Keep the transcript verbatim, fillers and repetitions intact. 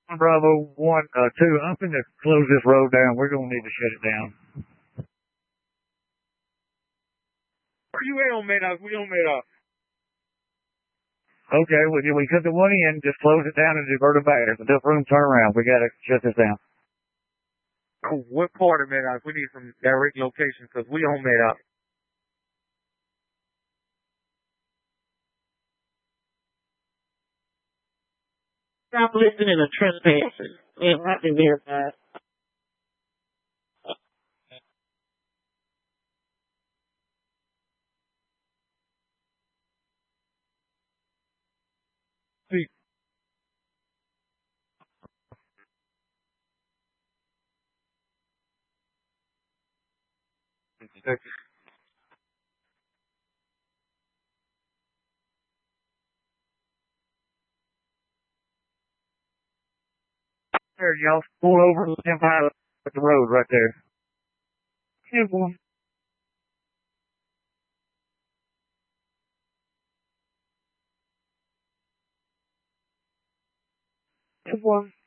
Bravo one, uh, two, I'm going to close this road down. We're going to need to shut it down. Where you at on Maddox? We on Maddox. Okay, well, we took the one in, just close it down and divert it back. There's enough room to turn around. We got to shut this down. Oh, what part of Maddox? We need some direct location because we on Maddox. Stop listening to trespassers. It might be verified. See. There, y'all pull over the Empire at the road right there. Here's one. Here's one.